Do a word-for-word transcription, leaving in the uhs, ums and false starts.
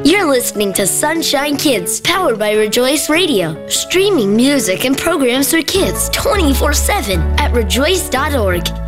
You're listening to Sunshine Kids, powered by Rejoice Radio, streaming music and programs for kids twenty-four seven at rejoice dot org.